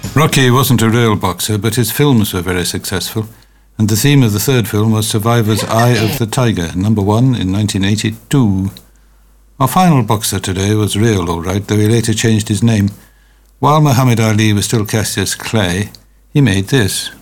Rocky wasn't a real boxer, but his films were very successful, and the theme of the third film was Survivor's Eye of the Tiger, number 1 in 1982. Our final boxer today was real, all right, though he later changed his name. While Muhammad Ali was still cast as Clay, he made this.